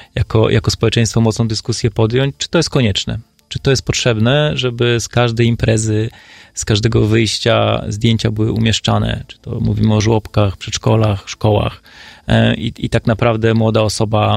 jako społeczeństwo mocną dyskusję podjąć, czy to jest konieczne. Czy to jest potrzebne, żeby z każdej imprezy, z każdego wyjścia zdjęcia były umieszczane? Czy to mówimy o żłobkach, przedszkolach, szkołach i tak naprawdę młoda osoba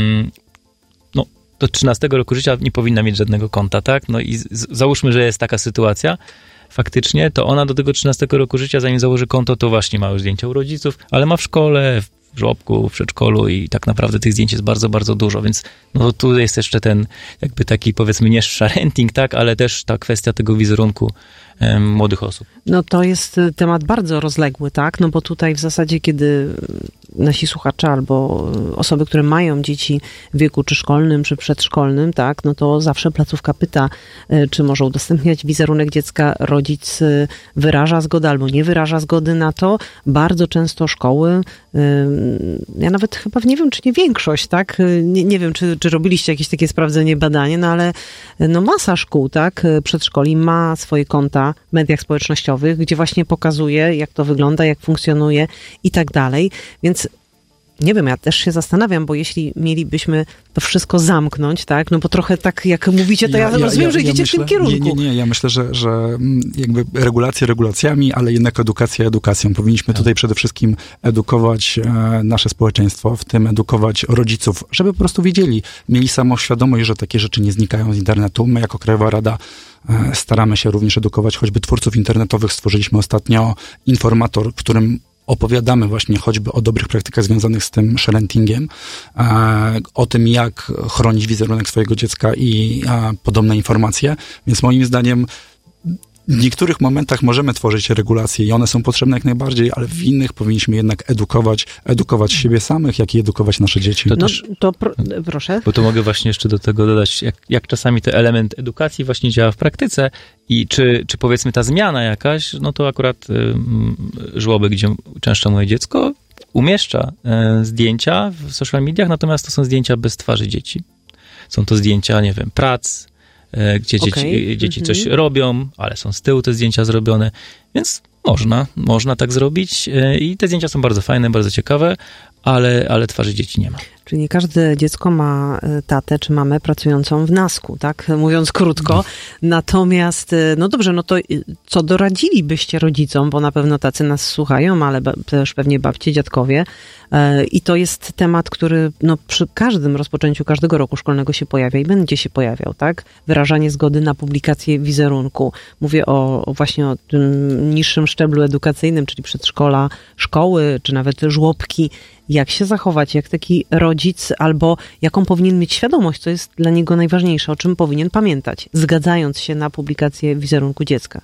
do 13 roku życia nie powinna mieć żadnego konta, tak? No i załóżmy, że jest taka sytuacja faktycznie, to ona do tego 13 roku życia, zanim założy konto, to właśnie ma już zdjęcia u rodziców, ale ma w szkole, w żłobku, w przedszkolu i tak naprawdę tych zdjęć jest bardzo, bardzo dużo, więc no tu jest jeszcze ten jakby taki powiedzmy nie sharenting, tak, ale też ta kwestia tego wizerunku młodych osób. No to jest temat bardzo rozległy, tak, no bo tutaj w zasadzie, kiedy nasi słuchacze albo osoby, które mają dzieci w wieku czy szkolnym, czy przedszkolnym, tak, no to zawsze placówka pyta, czy może udostępniać wizerunek dziecka, rodzic wyraża zgodę albo nie wyraża zgody na to. Bardzo często szkoły, ja nawet chyba nie wiem, czy nie większość, tak, nie wiem, czy robiliście jakieś takie sprawdzenie, badanie, no ale no masa szkół, tak, przedszkoli ma swoje konta w mediach społecznościowych, gdzie właśnie pokazuje, jak to wygląda, jak funkcjonuje i tak dalej. Więc nie wiem, ja też się zastanawiam, bo jeśli mielibyśmy to wszystko zamknąć, tak, no bo trochę tak jak mówicie, to ja rozumiem, że idziecie w tym kierunku. Nie, ja myślę, że jakby regulacje regulacjami, ale jednak edukacja edukacją. Powinniśmy tutaj przede wszystkim edukować nasze społeczeństwo, w tym edukować rodziców, żeby po prostu wiedzieli, mieli samoświadomość, że takie rzeczy nie znikają z internetu. My jako Krajowa Rada staramy się również edukować choćby twórców internetowych. Stworzyliśmy ostatnio informator, w którym opowiadamy właśnie choćby o dobrych praktykach związanych z tym sharentingiem, o tym, jak chronić wizerunek swojego dziecka i podobne informacje. Więc moim zdaniem w niektórych momentach możemy tworzyć regulacje i one są potrzebne jak najbardziej, ale w innych powinniśmy jednak edukować siebie samych, jak i edukować nasze dzieci. Proszę. Bo to mogę właśnie jeszcze do tego dodać, jak czasami ten element edukacji właśnie działa w praktyce i czy powiedzmy ta zmiana jakaś, no to akurat żłobek, gdzie uczęszcza moje dziecko, umieszcza zdjęcia w social mediach, natomiast to są zdjęcia bez twarzy dzieci. Są to zdjęcia, nie wiem, prac, gdzie dzieci coś robią, ale są z tyłu te zdjęcia zrobione, więc można tak zrobić i te zdjęcia są bardzo fajne, bardzo ciekawe, ale twarzy dzieci nie ma. Czyli nie każde dziecko ma tatę czy mamę pracującą w NASK-u, tak? Mówiąc krótko. Natomiast, no dobrze, no to co doradzilibyście rodzicom, bo na pewno tacy nas słuchają, ale też pewnie babcie, dziadkowie. I to jest temat, który no, przy każdym rozpoczęciu każdego roku szkolnego się pojawia i będzie się pojawiał, tak? Wyrażanie zgody na publikację wizerunku. Mówię właśnie o tym niższym szczeblu edukacyjnym, czyli przedszkola, szkoły, czy nawet żłobki. Jak się zachować, jak taki rodzic, albo jaką powinien mieć świadomość, co jest dla niego najważniejsze, o czym powinien pamiętać, zgadzając się na publikację wizerunku dziecka?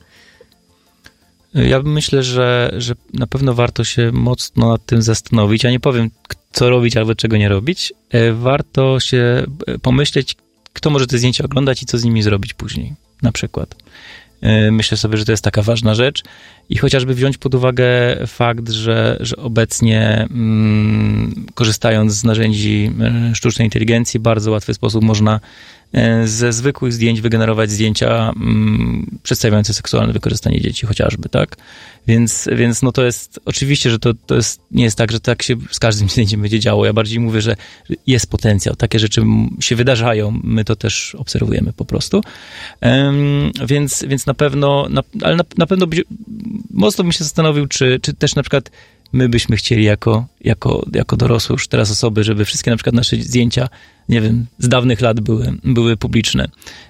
Ja myślę, że na pewno warto się mocno nad tym zastanowić. Ja nie powiem, co robić albo czego nie robić. Warto się pomyśleć, kto może te zdjęcia oglądać i co z nimi zrobić później, na przykład. Myślę sobie, że to jest taka ważna rzecz i chociażby wziąć pod uwagę fakt, że obecnie korzystając z narzędzi sztucznej inteligencji w bardzo łatwy sposób można ze zwykłych zdjęć wygenerować zdjęcia przedstawiające seksualne wykorzystanie dzieci chociażby, tak? Więc no to jest, oczywiście, że to jest, nie jest tak, że tak się z każdym zdjęciem będzie działo. Ja bardziej mówię, że jest potencjał. Takie rzeczy się wydarzają. My to też obserwujemy po prostu. Więc na pewno, ale na pewno mocno bym się zastanowił, czy też na przykład my byśmy chcieli jako dorosłe już teraz osoby, żeby wszystkie na przykład nasze zdjęcia, nie wiem, z dawnych lat były publiczne.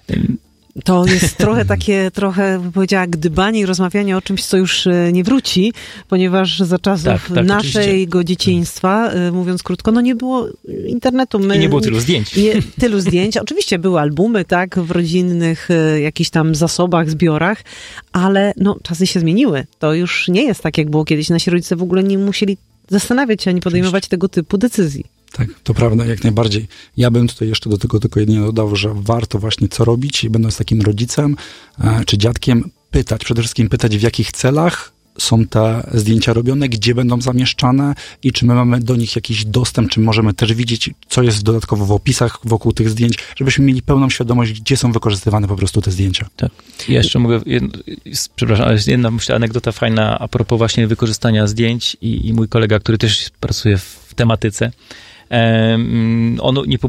To jest trochę powiedziała, gdybanie i rozmawianie o czymś, co już nie wróci, ponieważ za czasów naszego dzieciństwa, mówiąc krótko, no nie było internetu. I nie było tylu zdjęć. Tylu zdjęć. Oczywiście były albumy, tak, w rodzinnych jakichś tam zasobach, zbiorach, ale no czasy się zmieniły. To już nie jest tak, jak było kiedyś. Nasi rodzice w ogóle nie musieli zastanawiać się ani podejmować tego typu decyzji. Tak, to prawda, jak najbardziej. Ja bym tutaj jeszcze do tego tylko jedynie dodał, że warto właśnie co robić, będąc takim rodzicem czy dziadkiem, przede wszystkim pytać, w jakich celach są te zdjęcia robione, gdzie będą zamieszczane i czy my mamy do nich jakiś dostęp, czy możemy też widzieć, co jest dodatkowo w opisach wokół tych zdjęć, żebyśmy mieli pełną świadomość, gdzie są wykorzystywane po prostu te zdjęcia. Tak. Ja jeszcze mogę, przepraszam, ale jest jedna anegdota fajna a propos właśnie wykorzystania zdjęć i mój kolega, który też pracuje w tematyce, on